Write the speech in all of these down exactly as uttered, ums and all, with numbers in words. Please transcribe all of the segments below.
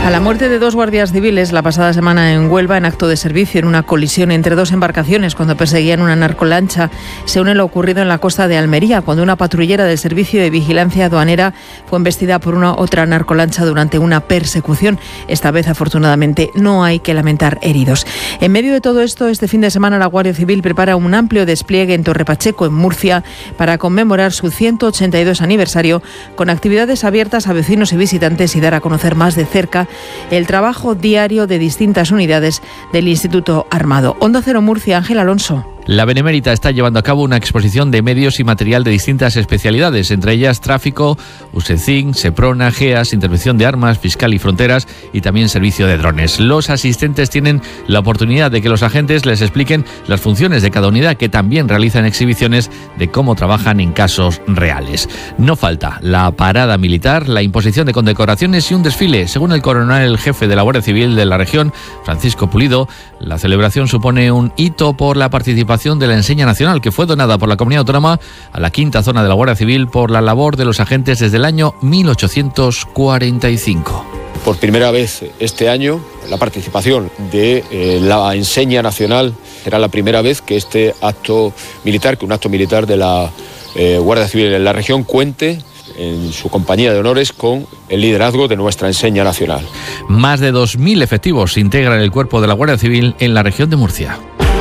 A la muerte de dos guardias civiles la pasada semana en Huelva en acto de servicio en una colisión entre dos embarcaciones cuando perseguían una narcolancha se une lo ocurrido en la costa de Almería cuando una patrullera del Servicio de Vigilancia Aduanera fue embestida por una otra narcolancha durante una persecución. Esta vez afortunadamente no hay que lamentar heridos. En medio de todo esto, este fin de semana la Guardia Civil prepara un amplio despliegue en Torre Pacheco, en Murcia, para conmemorar su ciento ochenta y dos aniversario con actividades abiertas a vecinos y visitantes y dar a conocer más de cerca el trabajo diario de distintas unidades del Instituto Armado. Onda Cero Murcia, Ángel Alonso. La Benemérita está llevando a cabo una exposición de medios y material de distintas especialidades, entre ellas tráfico, USECIN, SEPRONA, GEAS, intervención de armas, fiscal y fronteras y también servicio de drones. Los asistentes tienen la oportunidad de que los agentes les expliquen las funciones de cada unidad, que también realizan exhibiciones de cómo trabajan en casos reales. No falta la parada militar, la imposición de condecoraciones y un desfile. Según el coronel jefe de la Guardia Civil de la región, Francisco Pulido, la celebración supone un hito por la participación de la enseña nacional que fue donada por la Comunidad Autónoma a la quinta zona de la Guardia Civil por la labor de los agentes desde el año mil ochocientos cuarenta y cinco. Por primera vez este año, la participación de eh, la enseña nacional será la primera vez que este acto militar, que un acto militar de la eh, Guardia Civil en la región cuente en su compañía de honores con el liderazgo de nuestra enseña nacional. Más de dos mil efectivos integran el cuerpo de la Guardia Civil en la región de Murcia.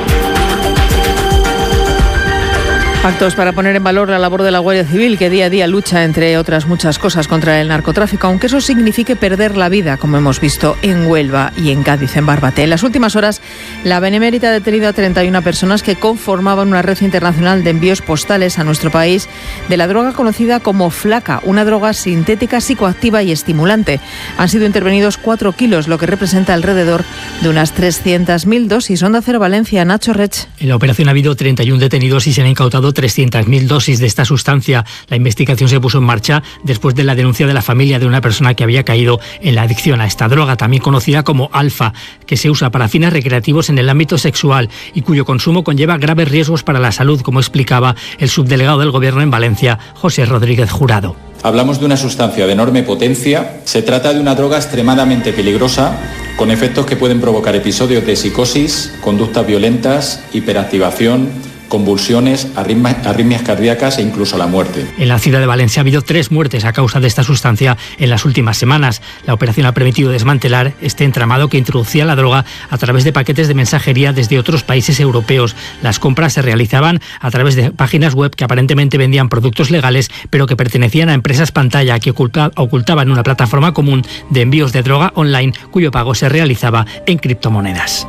Actos para poner en valor la labor de la Guardia Civil, que día a día lucha, entre otras muchas cosas, contra el narcotráfico, aunque eso signifique perder la vida, como hemos visto en Huelva y en Cádiz, en Barbate. En las últimas horas, la Benemérita ha detenido a treinta y una personas que conformaban una red internacional de envíos postales a nuestro país de la droga conocida como flaca, una droga sintética, psicoactiva y estimulante. Han sido intervenidos cuatro kilos, lo que representa alrededor de unas trescientas mil dosis. Onda Cero Valencia, Nacho Rech. En la operación ha habido treinta y uno detenidos y se han incautado trescientas mil dosis de esta sustancia. La investigación se puso en marcha después de la denuncia de la familia de una persona que había caído en la adicción a esta droga, también conocida como alfa, que se usa para fines recreativos en el ámbito sexual y cuyo consumo conlleva graves riesgos para la salud, como explicaba el subdelegado del Gobierno en Valencia, José Rodríguez Jurado. Hablamos de una sustancia de enorme potencia. Se trata de una droga extremadamente peligrosa, con efectos que pueden provocar episodios de psicosis, conductas violentas, hiperactivación, convulsiones, arritmias, arritmias cardíacas e incluso la muerte. En la ciudad de Valencia ha habido tres muertes a causa de esta sustancia en las últimas semanas. La operación ha permitido desmantelar este entramado que introducía la droga a través de paquetes de mensajería desde otros países europeos. Las compras se realizaban a través de páginas web que aparentemente vendían productos legales, pero que pertenecían a empresas pantalla que ocultaban una plataforma común de envíos de droga online cuyo pago se realizaba en criptomonedas.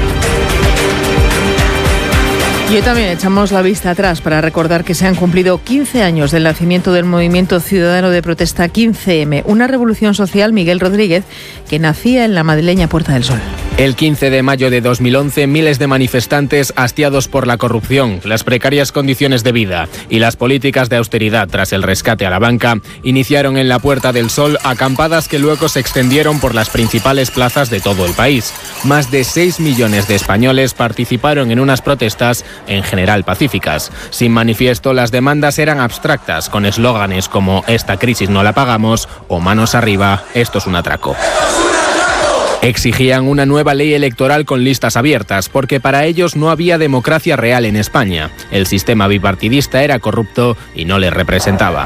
Y hoy también echamos la vista atrás para recordar que se han cumplido quince años del nacimiento del movimiento ciudadano de protesta quince eme, una revolución social, Miguel Rodríguez, que nacía en la madrileña Puerta del Sol. El quince de mayo de dos mil once, miles de manifestantes hastiados por la corrupción, las precarias condiciones de vida y las políticas de austeridad tras el rescate a la banca, iniciaron en la Puerta del Sol acampadas que luego se extendieron por las principales plazas de todo el país. Más de seis millones de españoles participaron en unas protestas en general pacíficas. Sin manifiesto, las demandas eran abstractas, con eslóganes como «Esta crisis no la pagamos» o «Manos arriba, esto es un atraco». Exigían una nueva ley electoral con listas abiertas, porque para ellos no había democracia real en España. El sistema bipartidista era corrupto y no les representaba.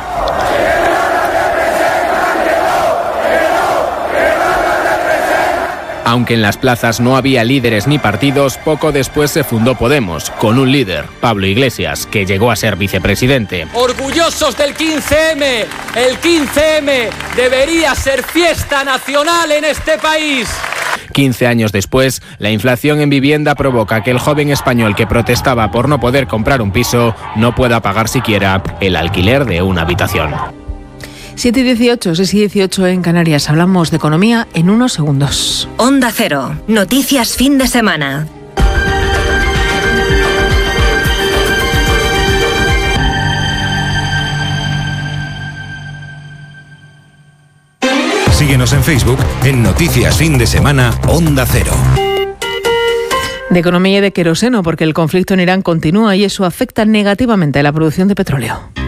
Aunque en las plazas no había líderes ni partidos, poco después se fundó Podemos, con un líder, Pablo Iglesias, que llegó a ser vicepresidente. Orgullosos del quince eme, el quince eme debería ser fiesta nacional en este país. quince años después, la inflación en vivienda provoca que el joven español que protestaba por no poder comprar un piso no pueda pagar siquiera el alquiler de una habitación. siete y dieciocho, seis y dieciocho en Canarias. Hablamos de economía en unos segundos. Onda Cero. Noticias fin de semana. Síguenos en Facebook en Noticias Fin de Semana Onda Cero. De economía y de queroseno, porque el conflicto en Irán continúa y eso afecta negativamente a la producción de petróleo.